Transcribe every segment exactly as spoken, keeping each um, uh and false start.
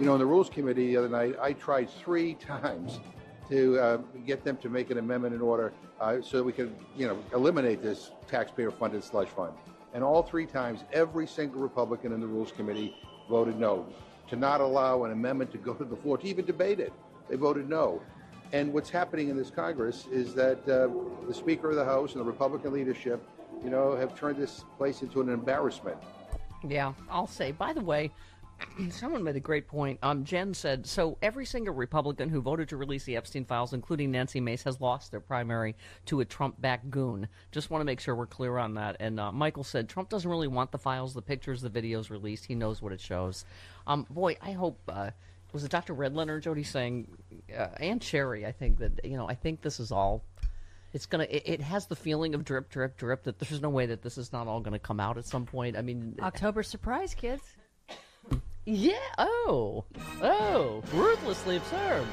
You know, in the Rules Committee the other night, I tried three times to uh, get them to make an amendment in order uh, so that we could, you know, eliminate this taxpayer-funded slush fund. And all three times, every single Republican in the Rules Committee voted no, to not allow an amendment to go to the floor, to even debate it. They voted no. And what's happening in this Congress is that uh, the Speaker of the House and the Republican leadership, you know, have turned this place into an embarrassment. Yeah, I'll say, by the way, someone made a great point. Um, Jen said, so every single Republican who voted to release the Epstein files, including Nancy Mace, has lost their primary to a Trump-backed goon. Just want to make sure we're clear on that. And uh, Michael said, Trump doesn't really want the files, the pictures, the videos released. He knows what it shows. Um, boy, I hope, uh, was it Doctor Redlener, Jody, saying, uh, and Sherry, I think that, you know, I think this is all, it's going to, it, it has the feeling of drip, drip, drip, that there's no way that this is not all going to come out at some point. I mean. October surprise, kids. Yeah. Oh. Oh. Ruthlessly absurd.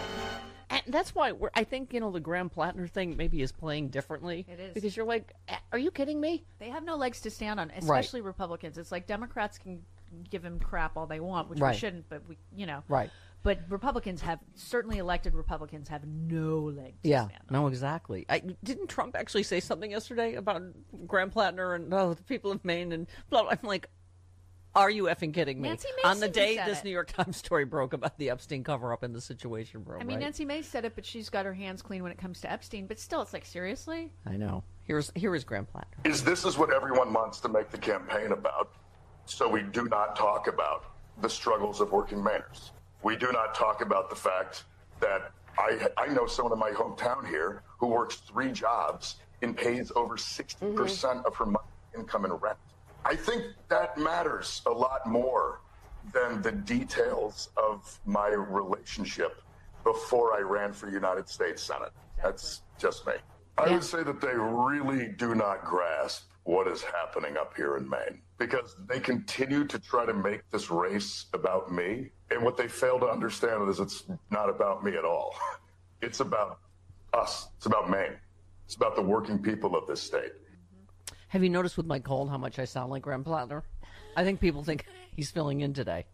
And that's why we're, I think, you know, the Graham Plattner thing maybe is playing differently. It is. Because you're like, are you kidding me? They have no legs to stand on, especially right. Republicans. It's like Democrats can give him crap all they want, which right. we shouldn't, but we, you know. Right. But Republicans have, certainly elected Republicans have no legs to yeah, stand on. No, exactly. I, didn't Trump actually say something yesterday about Graham Plattner and, oh, the people of Maine and blah, blah. I'm like, are you effing kidding me? Nancy Mace On the day said this it. New York Times story broke about the Epstein cover-up and the Situation Room, I mean, right? Nancy Mace said it, but she's got her hands clean when it comes to Epstein. But still, it's like, seriously? I know. Here's here is Graham Plattner. Is this is what everyone wants to make the campaign about, so we do not talk about the struggles of working Mainers. We do not talk about the fact that I I know someone in my hometown here who works three jobs and pays over sixty percent mm-hmm. of her monthly income in rent. I think that matters a lot more than the details of my relationship before I ran for United States Senate. Exactly. That's just me. I yeah. would say that they really do not grasp what is happening up here in Maine, because they continue to try to make this race about me. And what they fail to understand is it's not about me at all. It's about us. It's about Maine. It's about the working people of this state. Have you noticed with my cold how much I sound like Graham Plattner? I think people think he's filling in today.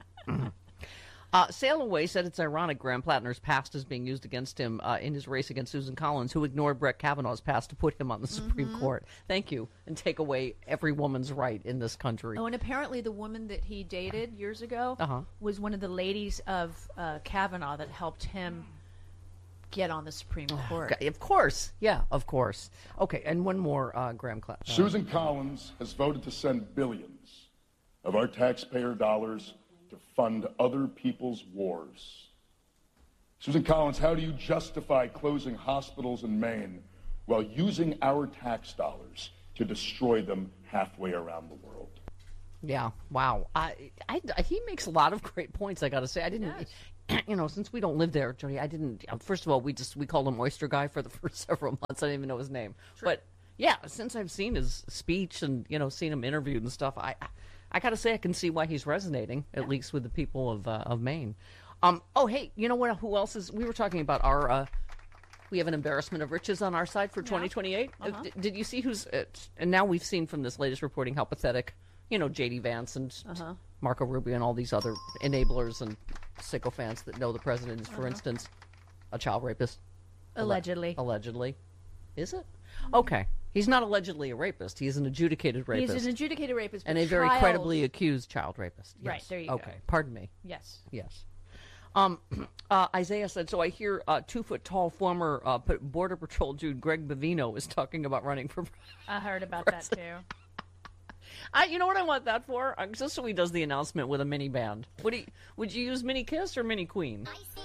uh, Sail Away said it's ironic Graham Plattner's past is being used against him uh, in his race against Susan Collins, who ignored Brett Kavanaugh's past to put him on the mm-hmm. Supreme Court. Thank you. And take away every woman's right in this country. Oh, and apparently the woman that he dated years ago uh-huh. was one of the ladies of uh, Kavanaugh that helped him get on the Supreme Court. Okay, of course. Yeah, of course. Okay, and one more, uh, Graham Plattner. Uh, Susan Collins has voted to send billions of our taxpayer dollars to fund other people's wars. Susan Collins, how do you justify closing hospitals in Maine while using our tax dollars to destroy them halfway around the world? Yeah, wow. I, I, he makes a lot of great points, I got to say. I didn't... Yes. You know, since we don't live there, Jody, I didn't. First of all, we just we called him Oyster Guy for the first several months. I didn't even know his name. True. But yeah, since I've seen his speech and you know seen him interviewed and stuff, I I gotta say I can see why he's resonating at yeah. least with the people of uh, of Maine. Um. Oh, hey, you know what? Who else is? We were talking about our. Uh, we have an embarrassment of riches on our side for twenty twenty-eight. Uh-huh. Uh, d- did you see who's? Uh, and now we've seen from this latest reporting how pathetic. You know, J D Vance and uh-huh. Marco Rubio and all these other enablers and sycophants that know the president is, for uh-huh. instance, a child rapist. Allegedly. Alle- allegedly. Is it? Okay. He's not allegedly a rapist. He's an adjudicated rapist. He's an adjudicated rapist. And a very trials... credibly accused child rapist. Yes. Right, there you okay. go. Okay, pardon me. Yes. Yes. Um, uh, Isaiah said, so I hear uh, two-foot-tall former uh, Border Patrol dude Greg Bavino is talking about running for I heard about president. that, too. I, you know what I want that for? Uh, just so he does the announcement with a mini band. Would he? Would you use Mini Kiss or Mini Queen?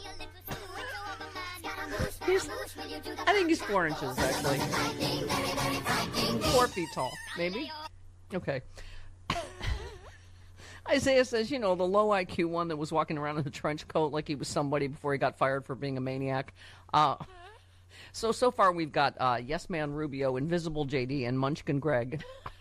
He's, I think he's four inches, actually. Four feet tall, maybe? Okay. Isaiah says, you know, the low I Q one that was walking around in a trench coat like he was somebody before he got fired for being a maniac. Uh, so, so far we've got uh, Yes Man Rubio, Invisible J D, and Munchkin Greg.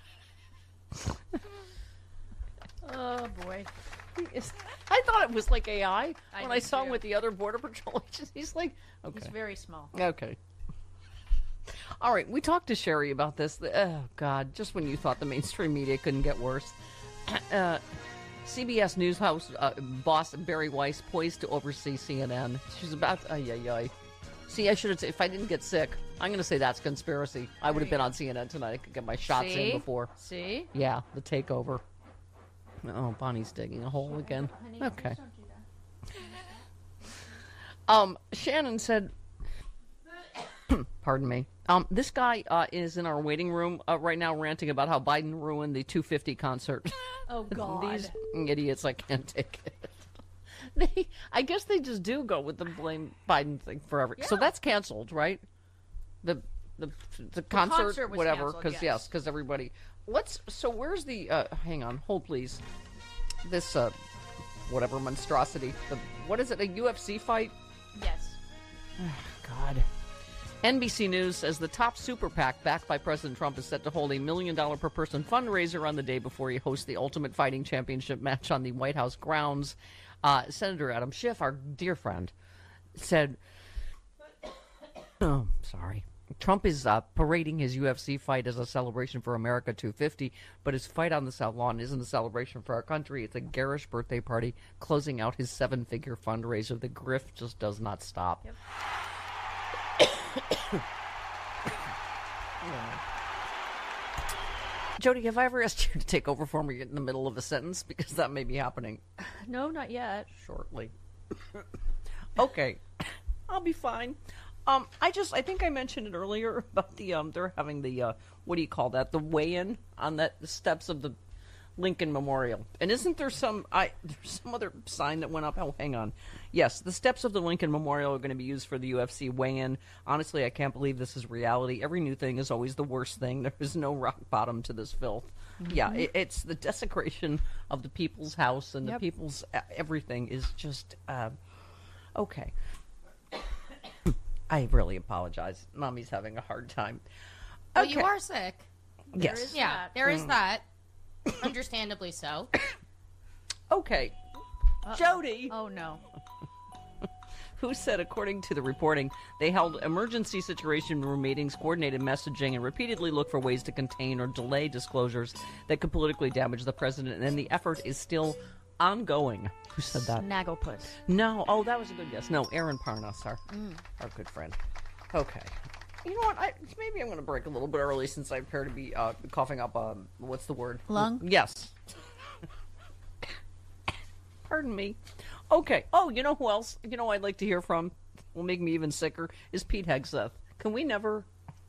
Oh, boy. I thought it was like A I I when I saw too. him with the other Border Patrol agents. He's like, okay. He's very small. Okay. All right, we talked to Sherry about this. Oh, God, just when you thought the mainstream media couldn't get worse. Uh, C B S News host uh, boss Barry Weiss poised to oversee C N N. She's about to, ay, ay, ay. See, I should have said, if I didn't get sick, I'm going to say that's conspiracy. I would have been on C N N tonight. I could get my shots See? in before. See? Yeah, the takeover. Oh, Bonnie's digging a hole again. Okay. Um, Shannon said, pardon me. Um, this guy uh, is in our waiting room uh, right now ranting about how Biden ruined the two fifty concert. Oh, God. These idiots, I can't take it. They, I guess they just do go with the blame Biden thing forever. So Yeah. that's canceled, right? The the the concert, concert was whatever. canceled, Because yes. because everybody. Let's. So where's the? Uh, hang on, hold please. This uh, whatever monstrosity. The what is it? A U F C fight? Yes. God. N B C News says the top super PAC backed by President Trump is set to hold a million dollar per person fundraiser on the day before he hosts the Ultimate Fighting Championship match on the White House grounds. Uh, Senator Adam Schiff, our dear friend, said, oh, sorry. Trump is uh, parading his U F C fight as a celebration for America two fifty, but his fight on the South Lawn isn't a celebration for our country. It's a garish birthday party closing out his seven-figure fundraiser. The grift just does not stop. Yep. Jody, have I ever asked you to take over for me in the middle of a sentence? Because that may be happening No, not yet. shortly. Okay, I'll be fine. Um, I just, I think I mentioned it earlier about the, um, they're having the, uh, what do you call that? The weigh-in on that, the steps of the Lincoln Memorial. And isn't there some, I, there's some other sign that went up? Oh, hang on. Yes, the steps of the Lincoln Memorial are going to be used for the U F C weigh-in. Honestly, I can't believe this is reality. Every new thing is always the worst thing. There is no rock bottom to this filth. Mm-hmm. Yeah, it, it's the desecration of the people's house and Yep. the people's, uh, everything is just, uh, okay. I really apologize. Mommy's having a hard time. Well, Okay. you are sick. Yes. is Yeah, that. there is that. Understandably so. Okay. Jody, Oh, no. who said, according to the reporting, they held emergency situation room meetings, coordinated messaging, and repeatedly looked for ways to contain or delay disclosures that could politically damage the president. And the effort is still ongoing. Who said that? Snagglepuss. No. Oh, that was a good guess. No, Aaron Parnas, our, our good friend. Okay. You know what? I, maybe I'm going to break a little bit early since I appear to be uh, coughing up, um, what's the word? Lung? Yes. Pardon me. Okay. Oh, you know who else? You know I'd like to hear from? Will make me even sicker is Pete Hegseth. Can we never...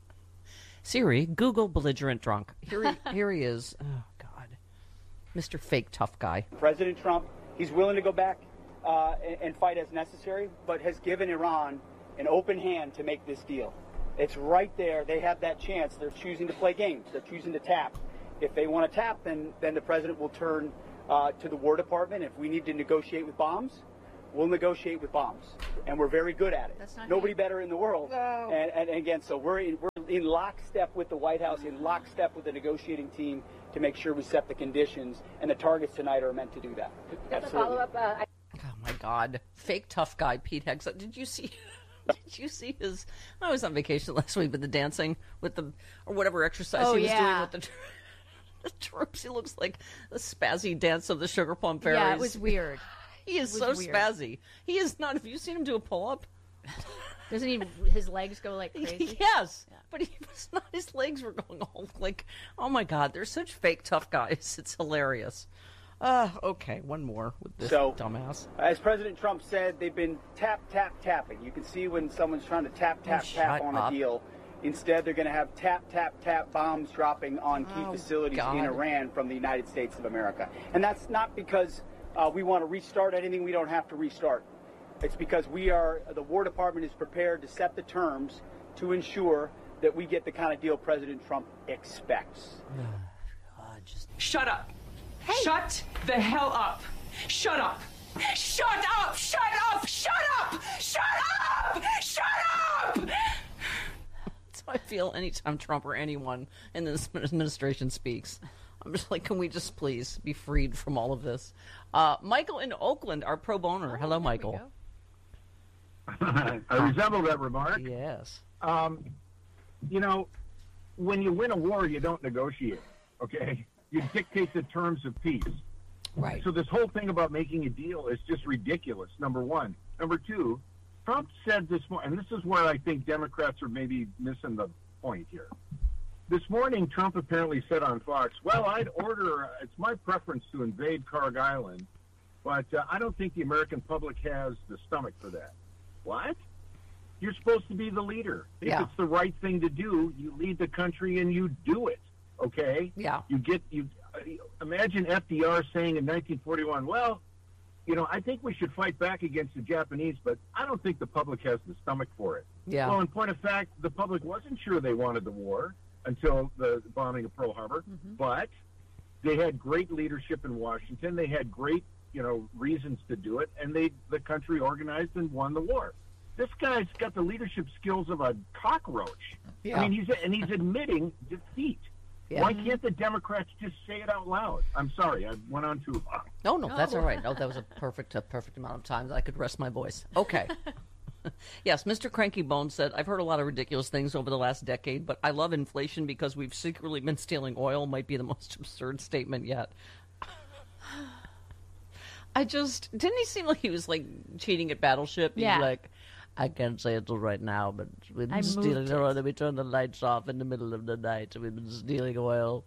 Siri, Google belligerent drunk. Here he, here he is. Oh, God. Mister Fake Tough Guy. President Trump, he's willing to go back uh, and, and fight as necessary, but has given Iran an open hand to make this deal. It's right there. They have that chance. They're choosing to play games. They're choosing to tap. If they want to tap, then then the president will turn uh, to the War Department. If we need to negotiate with bombs, we'll negotiate with bombs, and we're very good at it. That's not Nobody him. better in the world. No. And, and, and again, so we're in, we're in lockstep with the White House, in lockstep with the negotiating team to make sure we set the conditions. And the targets tonight are meant to do that. Absolutely. Oh my God, fake tough guy Pete Hegseth. Did you see? Did you see his? I was on vacation last week, but the dancing with the or whatever exercise Oh, he was yeah. doing with the, tr- the troops. He looks like the spazzy dance of the Sugar Plum Fairies. Yeah, it was weird. He is was so weird. spazzy. He is not. Have you seen him do a pull up? Doesn't he, his legs go like crazy? Yes, but he was not. His legs were going all like, oh my God, they're such fake tough guys. It's hilarious. Uh, okay, one more with this So- dumbass. As President Trump said, they've been tap, tap, tapping. You can see when someone's trying to tap, tap, Oh, tap shut on up. a deal. Instead, they're going to have tap, tap, tap bombs dropping on key Oh, facilities God. in Iran from the United States of America. And that's not because uh, we want to restart anything we don't have to restart. It's because we are, the War Department is prepared to set the terms to ensure that we get the kind of deal President Trump expects. God, just Shut up. Shut the hell up. Shut up. Shut up. Shut up. Shut up. Shut up. Shut up. That's how I feel anytime Trump or anyone in this administration speaks. I'm just like, can we just please be freed from all of this? Uh, Michael in Oakland, our pro boner. Hello, There we Michael. go. I resemble that remark. Yes. Um, you know, when you win a war, you don't negotiate, okay? You dictate the terms of peace. Right. So this whole thing about making a deal is just ridiculous, number one. Number two, Trump said this morning, and this is where I think Democrats are maybe missing the point here. This morning, Trump apparently said on Fox, well, I'd order, uh, it's my preference to invade Karg Island, but uh, I don't think the American public has the stomach for that. What? You're supposed to be the leader. If Yeah. it's the right thing to do, you lead the country and you do it, okay? Yeah. You get, you uh, imagine F D R saying in nineteen forty-one, well, you know, I think we should fight back against the Japanese, but I don't think the public has the stomach for it. Yeah. Well, in point of fact, the public wasn't sure they wanted the war until the bombing of Pearl Harbor, Mm-hmm. but they had great leadership in Washington. They had great, you know, reasons to do it, and they the country organized and won the war. This guy's got the leadership skills of a cockroach. Yeah. I mean, he's and he's admitting defeat. Yeah. Why can't the Democrats just say it out loud? I'm sorry, I went on too long. No, no, that's all right. No, that was a perfect, a perfect amount of time that I could rest my voice. Okay. Yes, Mister Cranky Bones said, I've heard a lot of ridiculous things over the last decade, but I love inflation because we've secretly been stealing oil might be the most absurd statement yet. I just, didn't he seem like he was like cheating at Battleship? He's Yeah. like, I can't say it till right now, but we've I been stealing moved oil it. and we turn the lights off in the middle of the night and we've been stealing oil.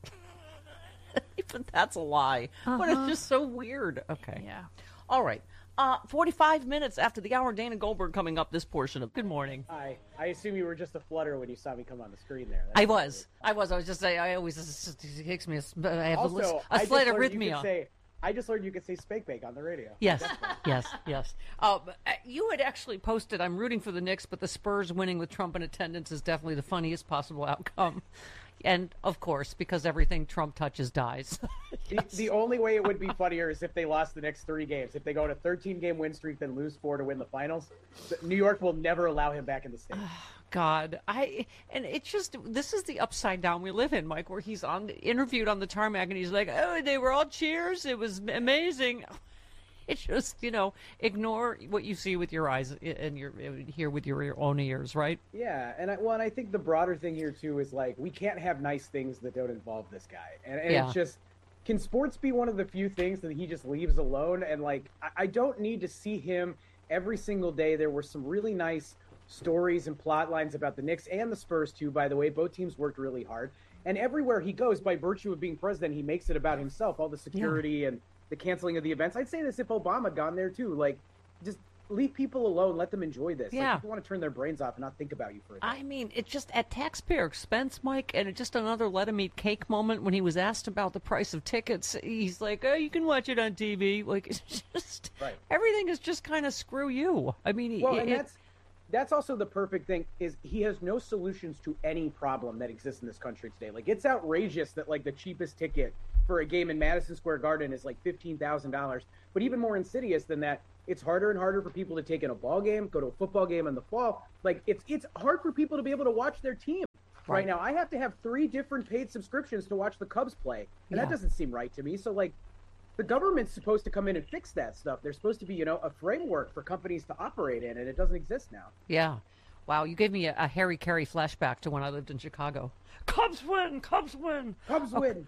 Even that's a lie. But it's just so weird. Okay. Yeah. All right. Uh, forty-five minutes after the hour, Dana Goldberg coming up this portion of Good Morning. Hi. I assume you were just a flutter when you saw me come on the screen there. I was. I was. I was just saying, I always, it just kicks me, a, I have Also, a, lis- I a just slight learned you could arrhythmia. say, I just learned you could say spank bank on the radio. Yes, yes, yes. Uh, but, uh, you had actually posted, I'm rooting for the Knicks, but the Spurs winning with Trump in attendance is definitely the funniest possible outcome. And, of course, because everything Trump touches dies. The, the only way it would be funnier is if they lost the next three games. If they go on a thirteen-game win streak, then lose four to win the finals. New York will never allow him back in the state. God, I and it's just this is the upside down we live in, Mike, where he's on interviewed on the tarmac and he's like, "Oh, they were all cheers. It was amazing." It's just, you know, ignore what you see with your eyes and your hear with your own ears, right? Yeah, and I, well, and I think the broader thing here too is like we can't have nice things that don't involve this guy, and, and Yeah. it's just, can sports be one of the few things that he just leaves alone? And like, I, I don't need to see him every single day. There were some really nice stories and plot lines about the Knicks and the Spurs too. By the way, both teams worked really hard, and everywhere he goes, by virtue of being president, he makes it about himself. All the security and the canceling of the events. I'd say this if Obama had gone there too. Like, just leave people alone. Let them enjoy this. Yeah. Like, people want to turn their brains off and not think about you for a day. I mean, it's just at taxpayer expense, Mike, and it's just another let him eat cake moment when he was asked about the price of tickets. He's like, "Oh, you can watch it on T V." Like, it's just Right. everything is just kind of screw you. I mean, Well, it, and it- that's that's also the perfect thing is he has no solutions to any problem that exists in this country today. Like, it's outrageous that like the cheapest ticket for a game in Madison Square Garden is like fifteen thousand dollars. But even more insidious than that, it's harder and harder for people to take in a ball game, go to a football game in the fall. Like, it's it's hard for people to be able to watch their team right, Right. now. I have to have three different paid subscriptions to watch the Cubs play, and Yeah. that doesn't seem right to me. So like, the government's supposed to come in and fix that stuff. There's supposed to be, you know, a framework for companies to operate in, and it doesn't exist now. yeah. Wow, you gave me a, a Harry Carey flashback to when I lived in Chicago. Cubs win, Cubs win. Cubs win.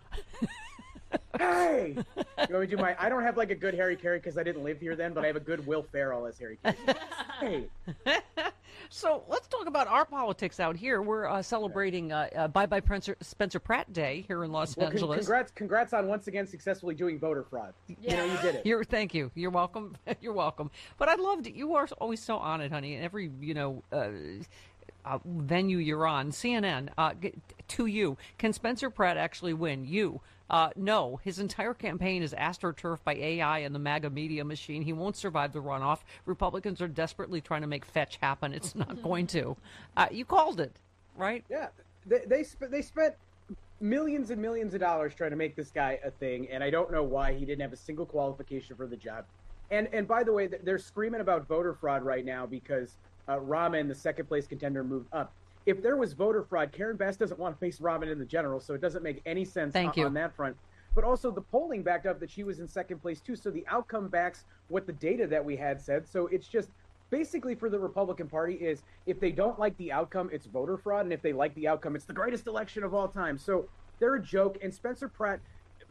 Hey, you want me to do my? I don't have like a good Harry Carey because I didn't live here then, but I have a good Will Ferrell as Harry Carey. Hey, So let's talk about our politics out here. We're uh, celebrating uh, uh, Bye Bye Spencer, Spencer Pratt Day here in Los well, con- Angeles. congrats, congrats on once again successfully doing voter fraud. You know, you did it. You're, thank you. You're welcome. You're welcome. But I loved it. You are always so on it, honey. And every, you know, uh, uh, venue you're on, C N N, uh, g- to you, can Spencer Pratt actually win? You. Uh, no, his entire campaign is astroturfed by A I and the MAGA media machine. He won't survive the runoff. Republicans are desperately trying to make fetch happen. It's not going to. Uh, you called it, right? Yeah, they they, sp- they spent millions and millions of dollars trying to make this guy a thing, and I don't know why he didn't have a single qualification for the job. And and by the way, they're screaming about voter fraud right now because uh, Rahman, the second place contender, moved up. If there was voter fraud, Karen Bass doesn't want to face Rahman in the general, so it doesn't make any sense Thank on, you. on that front. But also the polling backed up that she was in second place too, so the outcome backs what the data that we had said. So it's just basically for the Republican Party is if they don't like the outcome, it's voter fraud, and if they like the outcome, it's the greatest election of all time. So they're a joke, and Spencer Pratt,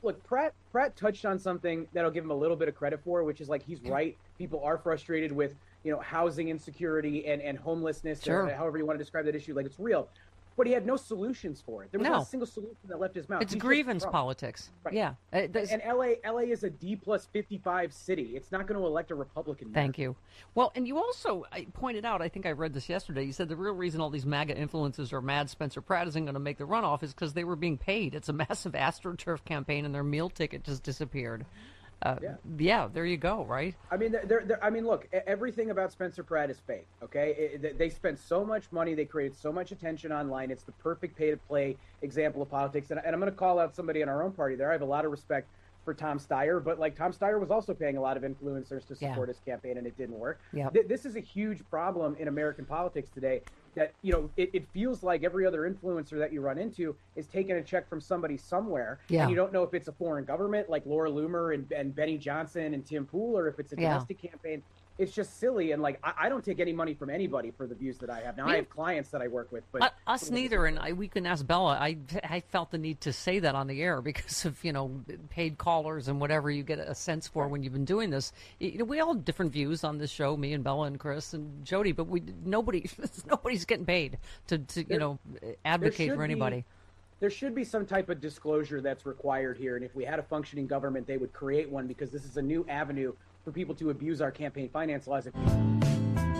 look, Pratt Pratt touched on something that I'll give him a little bit of credit for, which is like he's right. People are frustrated with, you know, housing insecurity and, and homelessness, sure. or however you want to describe that issue. Like, it's real. But he had no solutions for it. There was no. not a single solution that left his mouth. It's He's grievance politics. Right. Yeah. Uh, and L A L A is a D plus fifty-five city. It's not going to elect a Republican. Thank you. Well, and you also I pointed out, I think I read this yesterday, you said the real reason all these MAGA influencers are mad Spencer Pratt isn't going to make the runoff is because they were being paid. It's a massive AstroTurf campaign and their meal ticket just disappeared. Uh, yeah. yeah, there you go, right? I mean, they're, they're, I mean, look, everything about Spencer Pratt is fake, okay? It, they spent so much money. They created so much attention online. It's the perfect pay-to-play example of politics. And, and I'm going to call out somebody in our own party there. I have a lot of respect for Tom Steyer, but, like, Tom Steyer was also paying a lot of influencers to support yeah. his campaign, and it didn't work. Yep. Th- this is a huge problem in American politics today that, you know, it, it feels like every other influencer that you run into is taking a check from somebody somewhere, yeah. and you don't know if it's a foreign government like Laura Loomer and, and Benny Johnson and Tim Pool, or if it's a domestic yeah. campaign. It's just silly, and like I, I don't take any money from anybody for the views that I have. Now I have clients that I work with, but uh, us neither. And I, we can ask Bella. I I felt the need to say that on the air because of you know paid callers and whatever you get a sense for right. when you've been doing this. You know, we all have different views on this show, me and Bella and Chris and Jody, but we nobody nobody's getting paid to, to you there, know advocate for anybody. Be, there should be some type of disclosure that's required here, and if we had a functioning government, they would create one because this is a new avenue for people to abuse our campaign finance laws.